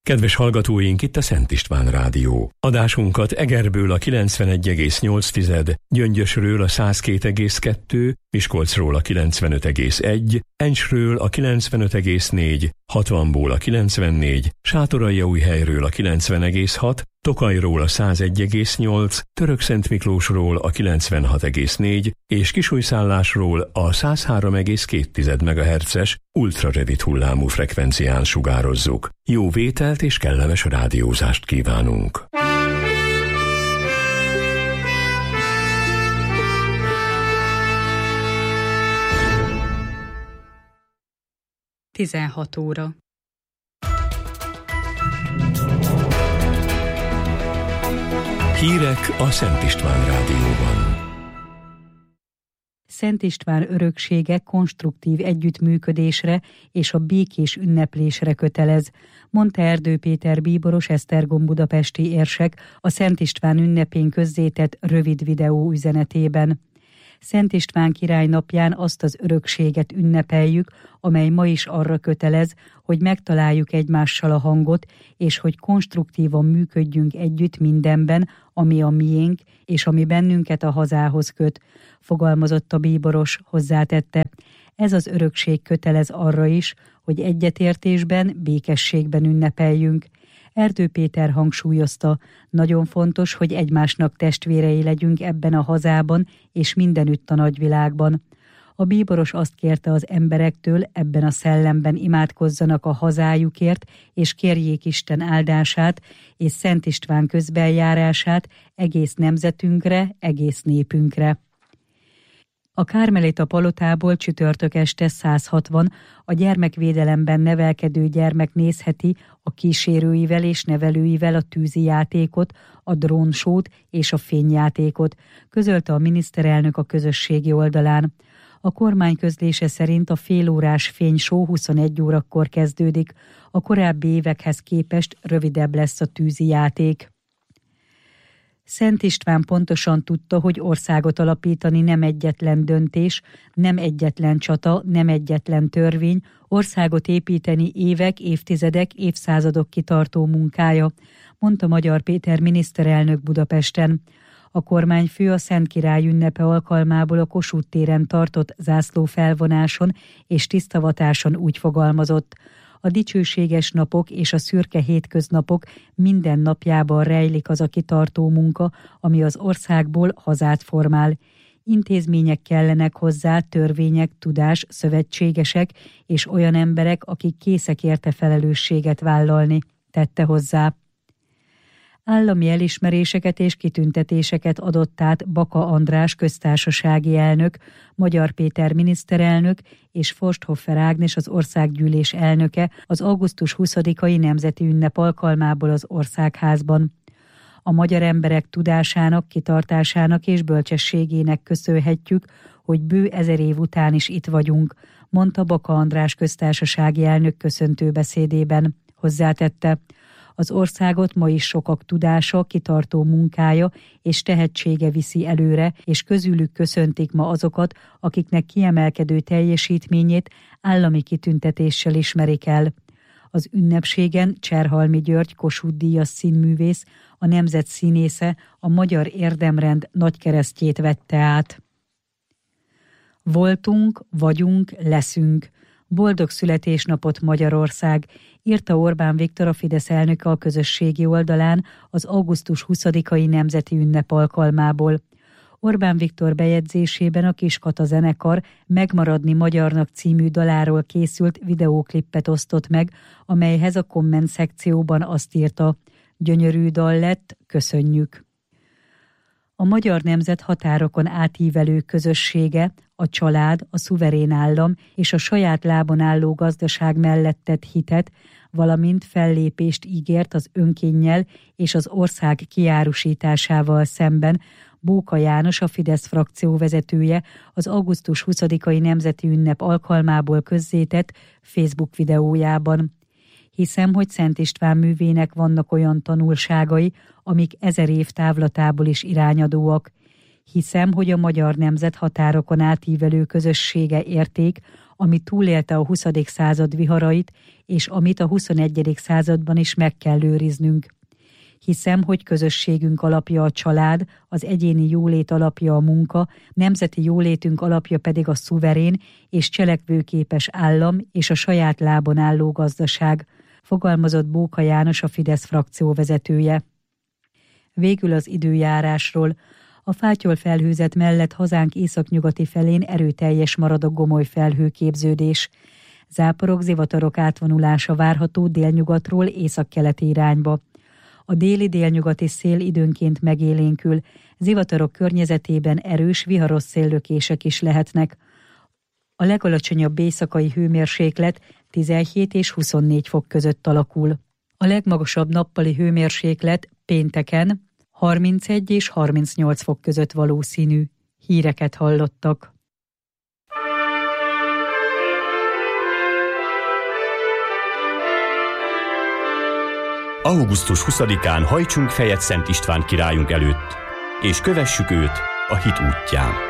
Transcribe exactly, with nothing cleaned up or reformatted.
Kedves hallgatóink, itt a Szent István Rádió. Adásunkat Egerből a kilencvenegy egész nyolc, Gyöngyösről a száz két egész kettő, Miskolcról a kilencvenöt egész egy, Encsről a kilencvenöt egész négy, hatvanból a kilencvennégy, Sátoraljaújhelyről a kilencven egész hat, Tokajról a száz egy egész nyolc, Törökszentmiklósról a kilencvenhat egész négy és Kisújszállásról a száz három egész két megahertzes ultrarövid hullámú frekvencián sugározzuk. Jó vételt és kellemes rádiózást kívánunk! tizenhat óra. Hírek a Szent István Rádióban. Szent István öröksége konstruktív együttműködésre és a békés ünneplésre kötelez, mondta Erdő Péter bíboros esztergom budapesti érsek a Szent István ünnepén közzétett rövid videó üzenetében. Szent István király napján azt az örökséget ünnepeljük, amely ma is arra kötelez, hogy megtaláljuk egymással a hangot, és hogy konstruktívan működjünk együtt mindenben, ami a miénk, és ami bennünket a hazához köt, fogalmazott a bíboros, hozzátette. Ez az örökség kötelez arra is, hogy egyetértésben, békességben ünnepeljünk. Erdő Péter hangsúlyozta, nagyon fontos, hogy egymásnak testvérei legyünk ebben a hazában és mindenütt a nagyvilágban. A bíboros azt kérte az emberektől, ebben a szellemben imádkozzanak a hazájukért, és kérjék Isten áldását és Szent István közbenjárását egész nemzetünkre, egész népünkre. A Kármelita palotából csütörtök este száz hatvan a gyermekvédelemben nevelkedő gyermek nézheti a kísérőivel és nevelőivel a tűzi játékot, a drónsót és a fényjátékot, közölte a miniszterelnök a közösségi oldalán. A kormány közlése szerint a félórás fénysó huszonegy órakor kezdődik, a korábbi évekhez képest rövidebb lesz a tűzi játék. Szent István pontosan tudta, hogy országot alapítani nem egyetlen döntés, nem egyetlen csata, nem egyetlen törvény, országot építeni évek, évtizedek, évszázadok kitartó munkája, mondta Magyar Péter miniszterelnök Budapesten. A kormányfő a Szent Király ünnepe alkalmából a Kossuth téren tartott zászlófelvonáson és tisztavatáson úgy fogalmazott: a dicsőséges napok és a szürke hétköznapok minden napjában rejlik az a kitartó munka, ami az országból hazát formál. Intézmények kellenek hozzá, törvények, tudás, szövetségesek és olyan emberek, akik készek érte felelősséget vállalni, tette hozzá. Állami elismeréseket és kitüntetéseket adott át Baka András köztársasági elnök, Magyar Péter miniszterelnök és Forsthoffer Ágnes az országgyűlés elnöke az augusztus huszadikai nemzeti ünnep alkalmából az Országházban. A magyar emberek tudásának, kitartásának és bölcsességének köszönhetjük, hogy bő ezer év után is itt vagyunk, mondta Baka András köztársasági elnök köszöntő beszédében. Hozzátette: az országot ma is sokak tudása, kitartó munkája és tehetsége viszi előre, és közülük köszöntik ma azokat, akiknek kiemelkedő teljesítményét állami kitüntetéssel ismerik el. Az ünnepségen Cserhalmi György Kossuth-díjas színművész, a nemzet színésze a Magyar Érdemrend nagykeresztjét vette át. Voltunk, vagyunk, leszünk. Boldog születésnapot Magyarország, írta Orbán Viktor, a Fidesz elnöke a közösségi oldalán az augusztus huszadikai nemzeti ünnep alkalmából. Orbán Viktor bejegyzésében a Kiskata zenekar Megmaradni magyarnak című daláról készült videóklippet osztott meg, amelyhez a komment szekcióban azt írta: gyönyörű dal lett, köszönjük. A magyar nemzet határokon átívelő közössége, a család, a szuverén állam és a saját lábon álló gazdaság mellett tett hitet, valamint fellépést ígért az önkénnyel és az ország kiárusításával szemben. Bóka János, a Fidesz frakció vezetője az augusztus huszadikai nemzeti ünnep alkalmából közzétett Facebook videójában. Hiszem, hogy Szent István művének vannak olyan tanulságai, amik ezer év távlatából is irányadóak. Hiszem, hogy a magyar nemzet határokon átívelő közössége érték, ami túlélte a huszadik század viharait, és amit a huszonegyedik században is meg kell őriznünk. Hiszem, hogy közösségünk alapja a család, az egyéni jólét alapja a munka, nemzeti jólétünk alapja pedig a szuverén és cselekvőképes állam és a saját lábon álló gazdaság, fogalmazott Bóka János, a Fidesz frakció vezetője. Végül az időjárásról. A fátyol felhőzet mellett hazánk északnyugati felén erőteljes marad a gomoly felhőképződés. Záporok, zivatarok átvonulása várható délnyugatról északkeleti irányba. A déli délnyugati szél időnként megélénkül, zivatarok környezetében erős, viharos széllökések is lehetnek. A legalacsonyabb éjszakai hőmérséklet tizenhét és huszonnégy fok között alakul. A legmagasabb nappali hőmérséklet pénteken harmincegy és harmincnyolc fok között valószínű. Híreket hallottak. augusztus huszadikán hajtsunk fejet Szent István királyunk előtt, és kövessük őt a hit útján.